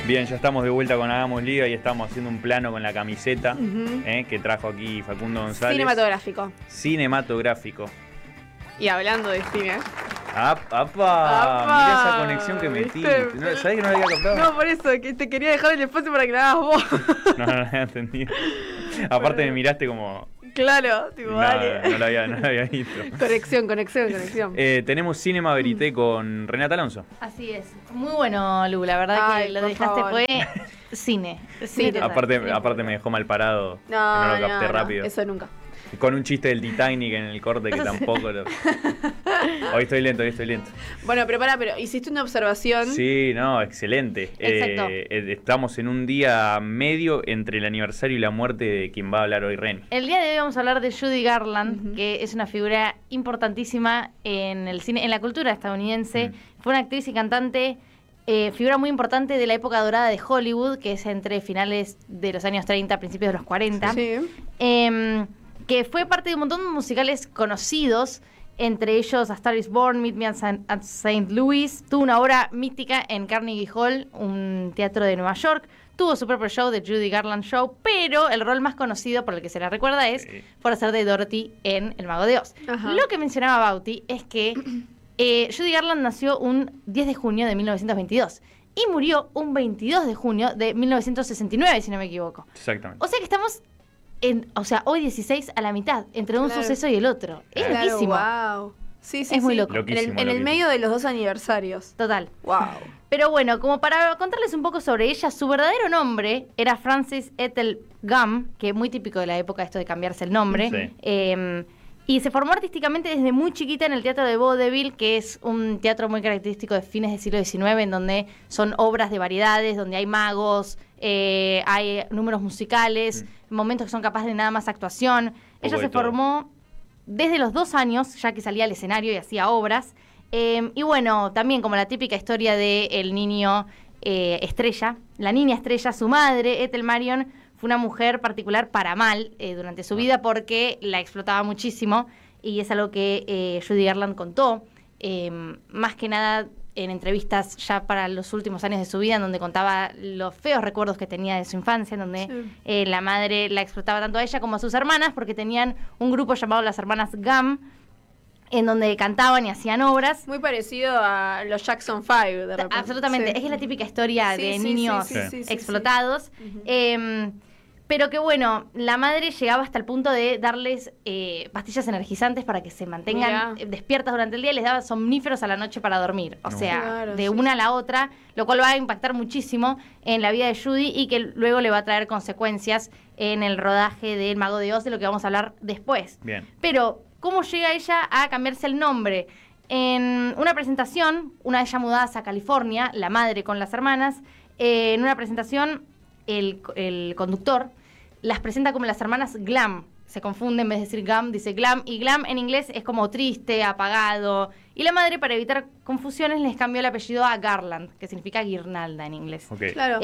Bien, ya estamos de vuelta con Hagamos Liga y estamos haciendo un plano con la camiseta que trajo aquí Facundo González. Cinematográfico. Y hablando de cine. ¡Apa! Mirá esa conexión que metí. ¿Sabés que no la había captado? No, por eso, que te quería dejar el espacio para que la hagas vos. No había entendido. Aparte me miraste como... Claro, tipo, dale. No lo había visto. Conexión. Tenemos Cinema Verité con Renata Alonso. Así es. Muy bueno, Lu. La verdad que lo dejaste fue cine. Aparte me dejó mal parado. No lo capté rápido. Eso nunca. Con un chiste del Titanic en el corte que tampoco lo... Hoy estoy lento. Bueno, pero hiciste una observación. Sí, no, excelente. Exacto. Estamos en un día medio entre el aniversario y la muerte de quien va a hablar hoy, Reni. El día de hoy vamos a hablar de Judy Garland, que es una figura importantísima en el cine, en la cultura estadounidense. Fue una actriz y cantante, figura muy importante de la época dorada de Hollywood, que es entre finales de los años 30, principios de los 40. Sí. Que fue parte de un montón de musicales conocidos, entre ellos A Star is Born, Meet Me at St. Louis. Tuvo una obra mítica en Carnegie Hall, un teatro de Nueva York. Tuvo su propio show, The Judy Garland Show, pero el rol más conocido por el que se la recuerda es por hacer de Dorothy en El Mago de Oz. Ajá. Lo que mencionaba Bauti es que Judy Garland nació un 10 de junio de 1922 y murió un 22 de junio de 1969, si no me equivoco. Exactamente. O sea que estamos... hoy 16 a la mitad, entre un suceso y el otro. Es loquísimo. Wow. Sí, es muy loco. Loquísimo, en el medio de los dos aniversarios. Total. Wow. Pero bueno, como para contarles un poco sobre ella, su verdadero nombre era Frances Ethel Gumm, que es muy típico de la época esto de cambiarse el nombre. Sí. Y se formó artísticamente desde muy chiquita en el Teatro de Vaudeville, que es un teatro muy característico de fines del siglo XIX, en donde son obras de variedades, donde hay magos, hay números musicales, momentos que son capaces de nada más actuación. Ella se formó desde los 2 años, ya que salía al escenario y hacía obras. Y bueno, también como la típica historia del niño estrella, la niña estrella, su madre, Ethel Marion, fue una mujer particular para mal durante su vida porque la explotaba muchísimo y es algo que Judy Garland contó, más que nada en entrevistas ya para los últimos años de su vida, en donde contaba los feos recuerdos que tenía de su infancia, en donde la madre la explotaba tanto a ella como a sus hermanas, porque tenían un grupo llamado las hermanas Gumm, en donde cantaban y hacían obras. Muy parecido a los Jackson 5, de repente. Absolutamente, es la típica historia de niños explotados. Pero que bueno, la madre llegaba hasta el punto de darles pastillas energizantes para que se mantengan despiertas durante el día, y les daba somníferos a la noche para dormir. O sea, de una a la otra, lo cual va a impactar muchísimo en la vida de Judy y que luego le va a traer consecuencias en el rodaje del Mago de Oz, de lo que vamos a hablar después. Bien. Pero, ¿cómo llega ella a cambiarse el nombre? En una presentación, una vez ya mudadas a California, la madre con las hermanas, en una presentación el conductor las presenta como las hermanas Glam. Se confunde, en vez de decir Glam, dice Glam. Y Glam en inglés es como triste, apagado. Y la madre, para evitar confusiones, les cambió el apellido a Garland, que significa guirnalda en inglés. Okay. Claro.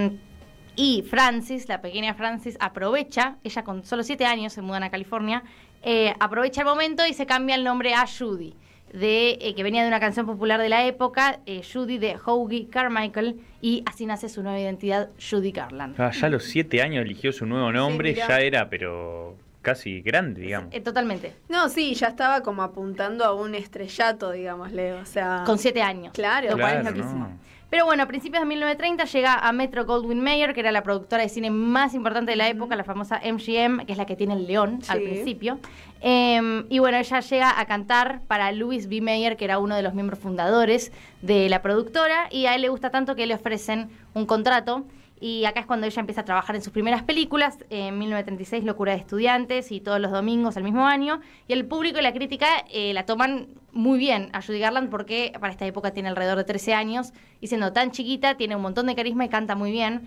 Y Frances, la pequeña Frances, aprovecha, ella con solo 7 años se mudan a California, aprovecha el momento y se cambia el nombre a Judy, que venía de una canción popular de la época, Judy de Hoagy Carmichael, y así nace su nueva identidad, Judy Garland. Ya a los 7 años eligió su nuevo nombre, ya era, pero casi grande, digamos. Totalmente. No, sí, ya estaba como apuntando a un estrellato, digámosle, o sea... Con 7 años. Claro, lo cual es loquísimo. Pero bueno, a principios de 1930 llega a Metro-Goldwyn-Mayer, que era la productora de cine más importante de la época, la famosa MGM, que es la que tiene el león al principio. Y bueno, ella llega a cantar para Louis B. Mayer, que era uno de los miembros fundadores de la productora, y a él le gusta tanto que le ofrecen un contrato. Y acá es cuando ella empieza a trabajar en sus primeras películas, en 1936, Locura de Estudiantes, y Todos los Domingos el mismo año. Y el público y la crítica la toman muy bien a Judy Garland, porque para esta época tiene alrededor de 13 años, y siendo tan chiquita, tiene un montón de carisma y canta muy bien.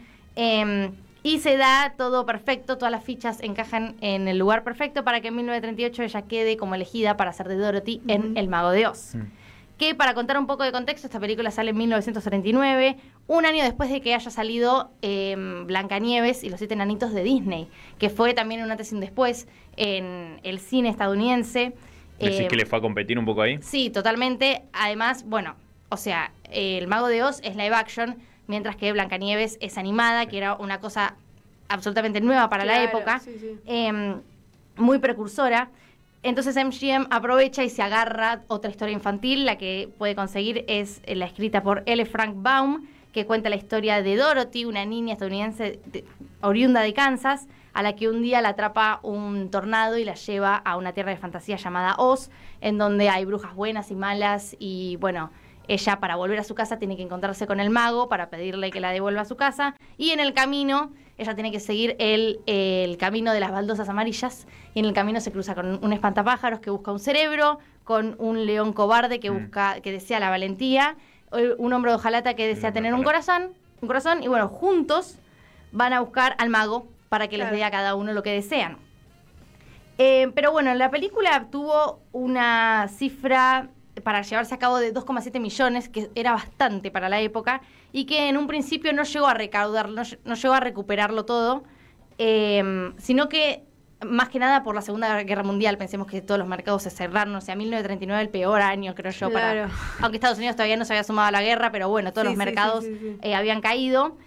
Y se da todo perfecto, todas las fichas encajan en el lugar perfecto para que en 1938 ella quede como elegida para ser de Dorothy en El Mago de Oz. Que, para contar un poco de contexto, esta película sale en 1939, un año después de que haya salido Blancanieves y los 7 enanitos de Disney, que fue también un antes y un después en el cine estadounidense. ¿Decís que le fue a competir un poco ahí? Sí, totalmente. Además, bueno, o sea, El Mago de Oz es live action, mientras que Blancanieves es animada, que era una cosa absolutamente nueva para la época, muy precursora. Entonces MGM aprovecha y se agarra otra historia infantil. La que puede conseguir es la escrita por L. Frank Baum, que cuenta la historia de Dorothy, una niña estadounidense oriunda de Kansas, a la que un día la atrapa un tornado y la lleva a una tierra de fantasía llamada Oz, en donde hay brujas buenas y malas, y bueno, ella para volver a su casa tiene que encontrarse con el mago para pedirle que la devuelva a su casa, y en el camino ella tiene que seguir el camino de las baldosas amarillas, y en el camino se cruza con un espantapájaros que busca un cerebro, con un león cobarde que desea la valentía, un hombre de hojalata que desea tener un corazón, y bueno, juntos van a buscar al mago para que les dé a cada uno lo que desean. Pero bueno, la película tuvo una cifra para llevarse a cabo de 2,7 millones, que era bastante para la época, y que en un principio no llegó a recaudar, no llegó a recuperarlo todo, sino que más que nada por la Segunda Guerra Mundial. Pensemos que todos los mercados se cerraron, o sea, 1939 el peor año, creo yo, aunque Estados Unidos todavía no se había sumado a la guerra, pero bueno, todos los mercados habían caído.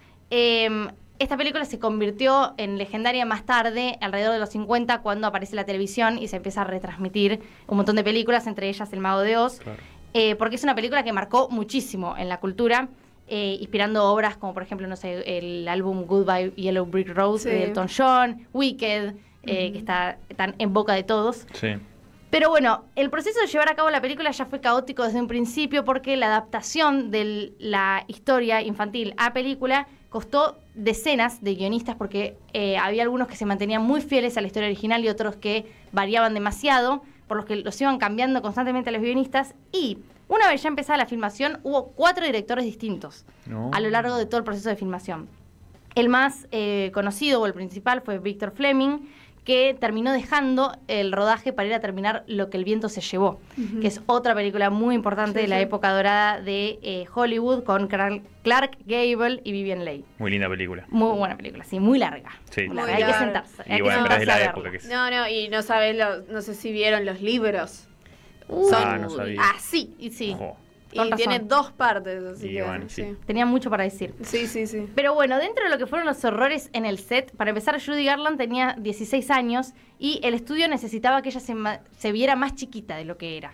Esta película se convirtió en legendaria más tarde, alrededor de los 50, cuando aparece la televisión y se empieza a retransmitir un montón de películas, entre ellas El Mago de Oz, porque es una película que marcó muchísimo en la cultura, inspirando obras como, por ejemplo, no sé, el álbum Goodbye Yellow Brick Road de Elton John, Wicked, que están en boca de todos. Sí. Pero bueno, el proceso de llevar a cabo la película ya fue caótico desde un principio, porque la adaptación de la historia infantil a película costó decenas de guionistas, porque había algunos que se mantenían muy fieles a la historia original y otros que variaban demasiado, por los que los iban cambiando constantemente a los guionistas. Y una vez ya empezada la filmación, hubo 4 directores distintos a lo largo de todo el proceso de filmación. El más conocido o el principal fue Victor Fleming, que terminó dejando el rodaje para ir a terminar Lo que el viento se llevó, que es otra película muy importante de la época dorada de Hollywood, con Clark Gable y Vivien Leigh. Muy linda película. Muy buena película, sí, muy larga. Sí. Muy larga. Hay que sentarse. Y bueno, pero es de la época que es. No, y no sabes, no sé si vieron los libros. Son no sabía. así. Y sí. Y tiene 2 partes, así y que bueno, sí. Tenía mucho para decir. Sí. Pero bueno, dentro de lo que fueron los horrores en el set, para empezar, Judy Garland tenía 16 años y el estudio necesitaba que ella se viera más chiquita de lo que era.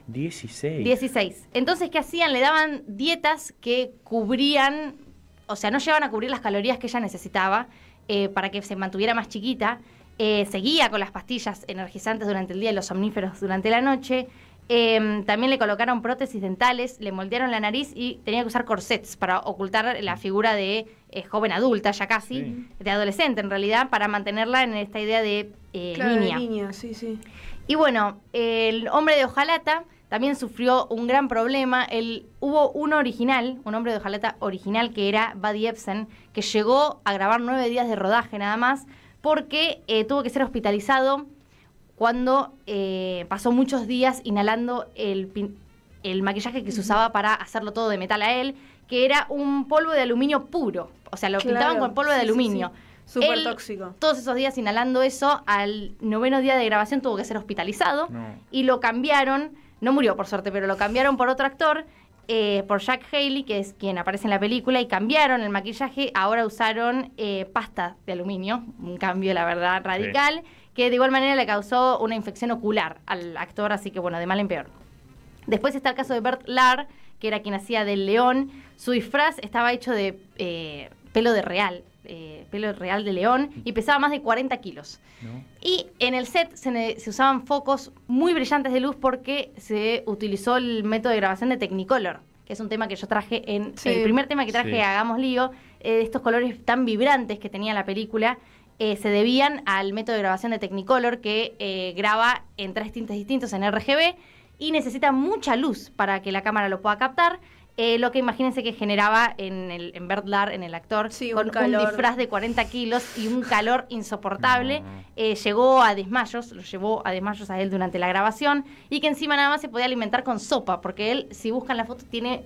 16. Entonces, ¿qué hacían? Le daban dietas que cubrían, o sea, no llegaban a cubrir las calorías que ella necesitaba para que se mantuviera más chiquita. Seguía con las pastillas energizantes durante el día y los somníferos durante la noche. También le colocaron prótesis dentales, le moldearon la nariz y tenía que usar corsets para ocultar la figura de joven adulta, ya casi, de adolescente en realidad, para mantenerla en esta idea de niña. De niña, sí. Y bueno, el hombre de hojalata también sufrió un gran problema. Hubo un hombre de hojalata original, que era Buddy Ebsen, que llegó a grabar 9 días de rodaje nada más, porque tuvo que ser hospitalizado cuando pasó muchos días inhalando el maquillaje que se usaba para hacerlo todo de metal a él, que era un polvo de aluminio puro. O sea, lo pintaban con polvo de aluminio. Sí. Súper tóxico. Todos esos días inhalando eso, al 9º día de grabación tuvo que ser hospitalizado. Y lo cambiaron, no murió por suerte, pero lo cambiaron por otro actor, por Jack Haley, que es quien aparece en la película, y cambiaron el maquillaje. Ahora usaron pasta de aluminio, un cambio, la verdad, radical, que de igual manera le causó una infección ocular al actor, así que bueno, de mal en peor. Después está el caso de Bert Lahr, que era quien hacía del león. Su disfraz estaba hecho de pelo real de león, y pesaba más de 40 kilos. Y en el set se usaban focos muy brillantes de luz, porque se utilizó el método de grabación de Technicolor, que es un tema que yo traje el primer tema que traje, Hagamos Lío, estos colores tan vibrantes que tenía la película. Se debían al método de grabación de Technicolor, que graba en 3 tintes distintos en RGB y necesita mucha luz para que la cámara lo pueda captar. Lo que imagínense que generaba en Bert Lahr, en el actor, con un disfraz de 40 kilos y un calor insoportable. Llevó a desmayos a él durante la grabación, y que encima nada más se podía alimentar con sopa, porque él, si buscan la foto,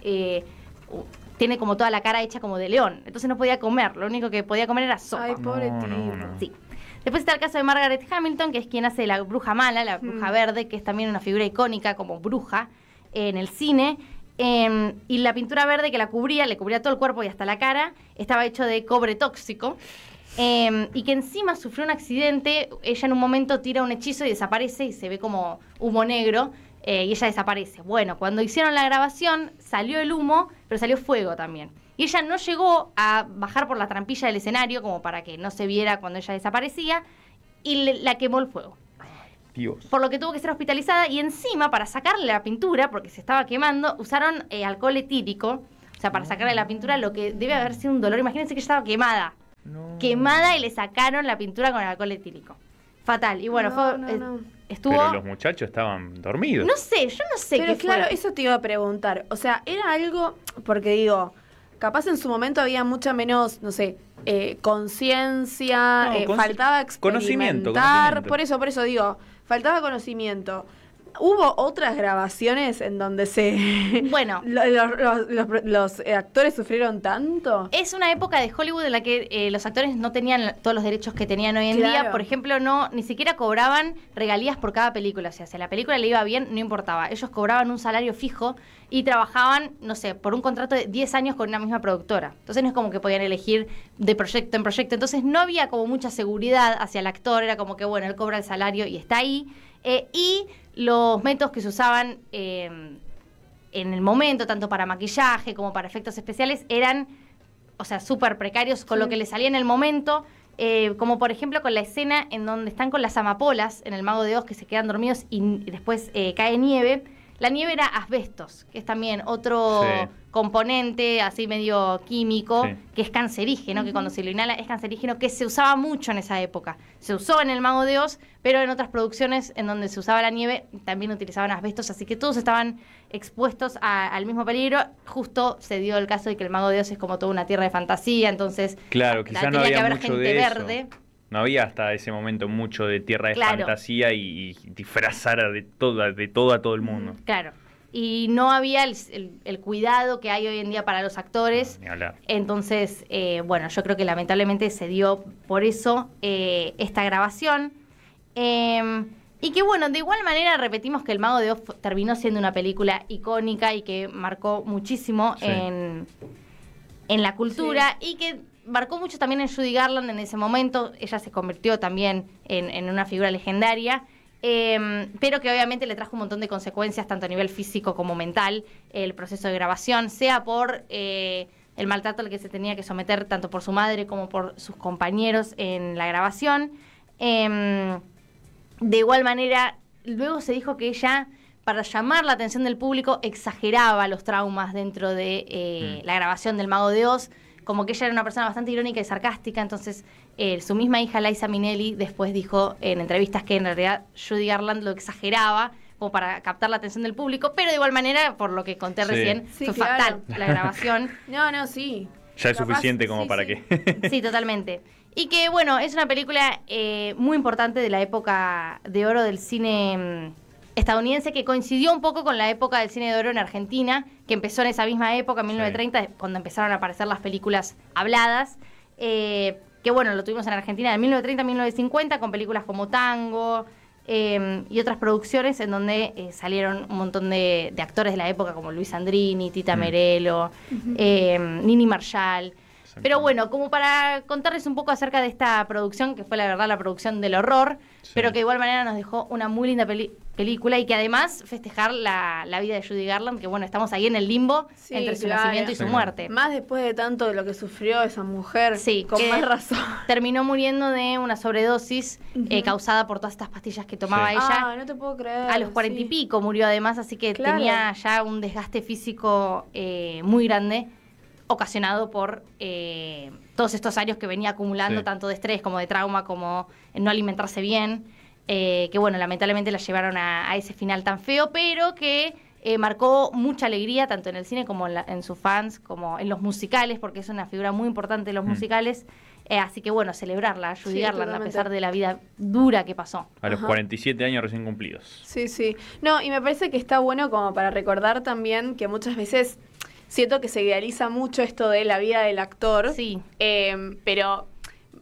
tiene como toda la cara hecha como de león. Entonces no podía comer, lo único que podía comer era sopa. Ay, pobre tío. Sí. Después está el caso de Margaret Hamilton, que es quien hace la bruja mala, la bruja verde, que es también una figura icónica como bruja en el cine. Y la pintura verde que le cubría todo el cuerpo y hasta la cara, estaba hecho de cobre tóxico. Y que encima sufrió un accidente. Ella en un momento tira un hechizo y desaparece y se ve como humo negro. Y ella desaparece. Bueno, cuando hicieron la grabación salió el humo, pero salió fuego también. Y ella no llegó a bajar por la trampilla del escenario como para que no se viera cuando ella desaparecía. Y la quemó el fuego. Dios. Por lo que tuvo que ser hospitalizada. Y encima, para sacarle la pintura, porque se estaba quemando, usaron alcohol etílico. O sea, para sacarle la pintura, lo que debe haber sido un dolor. Imagínense que ella estaba quemada. No. Quemada y le sacaron la pintura con el alcohol etílico. Fatal. Y bueno, estuvo... Pero los muchachos estaban dormidos. No sé, yo no sé pero qué claro, fue. eso te iba a preguntar. O sea, era algo, porque digo, capaz en su momento había mucha menos, no sé, conciencia, faltaba conocimiento. experimentar. Por eso digo, faltaba conocimiento. ¿Hubo otras grabaciones en donde Bueno. los actores sufrieron tanto? Es una época de Hollywood en la que los actores no tenían todos los derechos que tenían hoy en día. Por ejemplo, ni siquiera cobraban regalías por cada película. O sea, si a la película le iba bien, no importaba. Ellos cobraban un salario fijo y trabajaban, no sé, por un contrato de 10 años con una misma productora. Entonces no es como que podían elegir de proyecto en proyecto. Entonces no había como mucha seguridad hacia el actor. Era como que, bueno, él cobra el salario y está ahí. Y los métodos que se usaban en el momento, tanto para maquillaje como para efectos especiales, eran, o sea, súper precarios con lo que les salía en el momento, como por ejemplo con la escena en donde están con las amapolas en el Mago de Oz, que se quedan dormidos y después cae nieve. La nieve era asbestos, que es también otro componente así medio químico, que es cancerígeno, que cuando se lo inhala es cancerígeno, que se usaba mucho en esa época. Se usó en el Mago de Oz, pero en otras producciones en donde se usaba la nieve también utilizaban asbestos, así que todos estaban expuestos al mismo peligro. Justo se dio el caso de que el Mago de Oz es como toda una tierra de fantasía, entonces claro, quizás no tenía había que haber mucho gente de eso. verde. No había hasta ese momento mucho de tierra de fantasía y disfrazar de todo a todo el mundo. Claro. Y no había el cuidado que hay hoy en día para los actores. Ni hablar. Entonces, bueno, yo creo que lamentablemente se dio por eso esta grabación. Y que bueno, de igual manera repetimos que El Mago de Oz terminó siendo una película icónica y que marcó muchísimo en la cultura y que marcó mucho también en Judy Garland en ese momento. Ella se convirtió también en una figura legendaria. Pero que obviamente le trajo un montón de consecuencias tanto a nivel físico como mental el proceso de grabación, sea por el maltrato al que se tenía que someter tanto por su madre como por sus compañeros en la grabación. De igual manera, luego se dijo que ella, para llamar la atención del público, exageraba los traumas dentro de la grabación del Mago de Oz, como que ella era una persona bastante irónica y sarcástica. Entonces su misma hija Liza Minnelli después dijo en entrevistas que en realidad Judy Garland lo exageraba como para captar la atención del público, pero de igual manera, por lo que conté recién, fue fatal la grabación. Sí. Ya es suficiente como para que... Sí, totalmente. Y que bueno, es una película muy importante de la época de oro del cine estadounidense, que coincidió un poco con la época del cine de oro en Argentina, que empezó en esa misma época, en 1930, cuando empezaron a aparecer las películas habladas, que bueno, lo tuvimos en Argentina de 1930 a 1950, con películas como Tango y otras producciones en donde salieron un montón de actores de la época, como Luis Sandrini, Tita Merelo, Nini Marshall. Pero bueno, como para contarles un poco acerca de esta producción, que fue la verdad la producción del horror, pero que de igual manera nos dejó una muy linda película, y que además festejar la vida de Judy Garland, que bueno, estamos ahí en el limbo entre su nacimiento y su muerte. Más después de tanto de lo que sufrió esa mujer, con más razón. Terminó muriendo de una sobredosis causada por todas estas pastillas que tomaba ella. No te puedo creer. A los 40 y pico murió además, así que tenía ya un desgaste físico muy grande, ocasionado por todos estos años que venía acumulando, tanto de estrés como de trauma, como no alimentarse bien, que bueno, lamentablemente la llevaron a ese final tan feo, pero que marcó mucha alegría tanto en el cine como en sus fans, como en los musicales, porque es una figura muy importante en los musicales. Así que bueno, celebrarla, Judy Garland, a pesar de la vida dura que pasó. A los 47 años recién cumplidos. Sí. No, y me parece que está bueno como para recordar también que muchas veces siento que se idealiza mucho esto de la vida del actor. Sí. Pero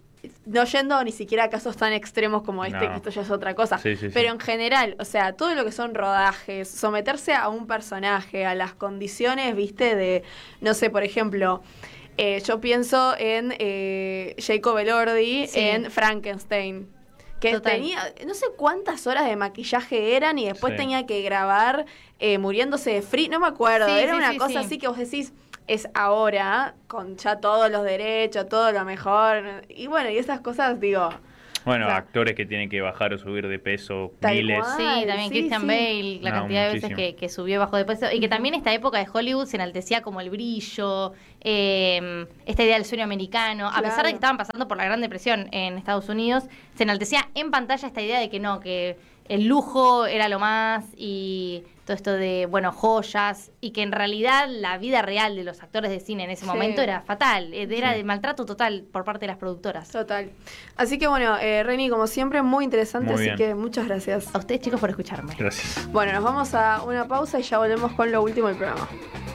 no yendo ni siquiera a casos tan extremos como que esto ya es otra cosa. Pero en general, o sea, todo lo que son rodajes, someterse a un personaje, a las condiciones, viste, de, no sé, por ejemplo, yo pienso en Jacob Elordi en Frankenstein. Que tenía, no sé cuántas horas de maquillaje eran y después tenía que grabar muriéndose de frío, no me acuerdo, era una cosa así que vos decís, es ahora, con ya todos los derechos, todo lo mejor, y bueno, y esas cosas, digo... Bueno, o sea, actores que tienen que bajar o subir de peso miles. Sí, también Christian Bale, la cantidad de veces que subió y bajó de peso. Y que también esta época de Hollywood se enaltecía como el brillo, esta idea del sueño americano. A pesar de que estaban pasando por la Gran Depresión en Estados Unidos, se enaltecía en pantalla esta idea de que no, que el lujo era lo más y todo esto de, bueno, joyas, y que en realidad la vida real de los actores de cine en ese momento era fatal, era de maltrato total por parte de las productoras. Total. Así que bueno, Reni, como siempre, muy interesante, así que muchas gracias. A ustedes, chicos, por escucharme. Gracias. Bueno, nos vamos a una pausa y ya volvemos con lo último del programa.